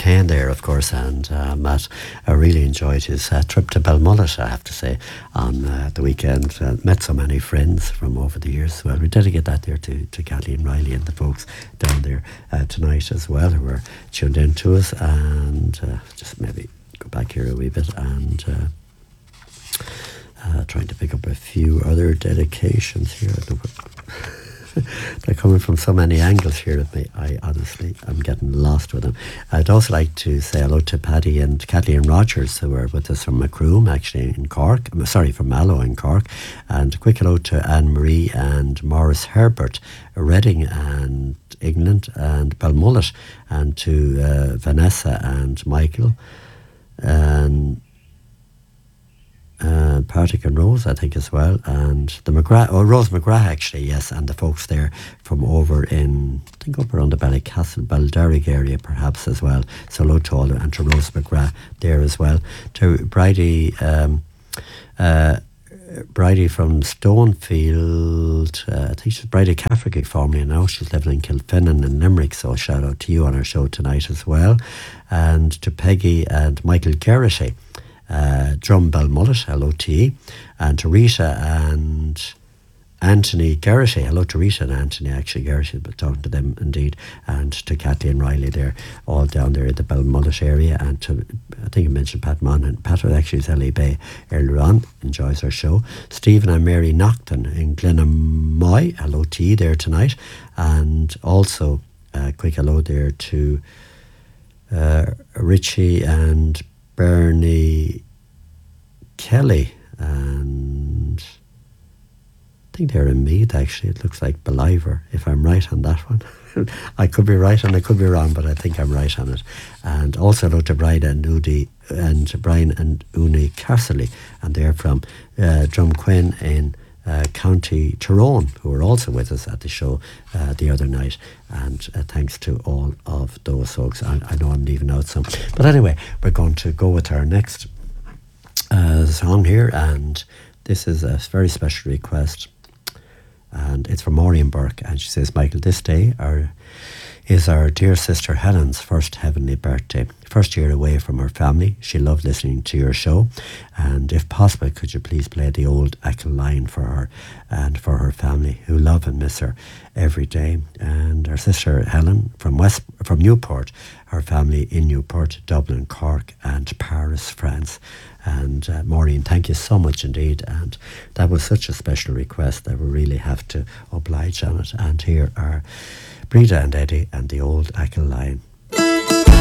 Kane there, of course, and Matt really enjoyed his trip to Belmullet, I have to say, on the weekend. Met so many friends from over the years. Well, we dedicate that there to Kathleen Riley and the folks down there tonight as well, who were tuned in to us, and just maybe go back here a wee bit and trying to pick up a few other dedications here. They're coming from so many angles here at me. I honestly am getting lost with them. I'd also like to say hello to Paddy and Kathleen Rogers, who are with us from Macroom, actually, in Cork. Sorry, from Mallow in Cork. And a quick hello to Anne-Marie and Morris Herbert, Reading and England and Belmullet, and to Vanessa and Michael, and Partick and Rose, I think, as well, and the Rose McGrath, actually, yes, and the folks there from over in, I think, up around the Ballycastle, Balderrick area, perhaps, as well. So hello to all, and to Rose McGrath there as well. To Bridie from Stonefield, I think she's Bridie Cafferty formerly, now she's living in Kilfinnan in Limerick, so a shout out to you on our show tonight as well. And to Peggy and Michael Geraghty, Drum Belmullet, hello to you, and to Rita and Anthony Geraghty, hello to Rita and Anthony, actually Geraghty, but talking to them indeed, and to Kathleen Riley there, all down there in the Belmullet area, and to, I think I mentioned Pat Mon, and Pat actually is Ellie Bay earlier on, enjoys our show. Stephen and Mary Nocton in Glenamoy, hello to you there tonight, and also a quick hello there to Richie and Bernie Kelly, and I think they're in Meath, actually. It looks like Believer, if I'm right on that one. I could be right and I could be wrong, but I think I'm right on it. And also hello to Brian and Udi and Brian and Uni Casserly, and they're from Drumquin in County Tyrone, who were also with us at the show the other night, and thanks to all of those folks. I know I'm leaving out some, but anyway, we're going to go with our next song here, and this is a very special request, and it's from Maureen Burke, and she says, Michael, this day is our dear sister Helen's first heavenly birthday. First year away from her family. She loved listening to your show, and if possible, could you please play the old Achill line for her and for her family, who love and miss her every day. And her sister Helen from Newport, her family in Newport, Dublin, Cork and Paris, France. And Maureen, thank you so much indeed, and that was such a special request that we really have to oblige on it. And here are Breda and Eddie and the old Achill line.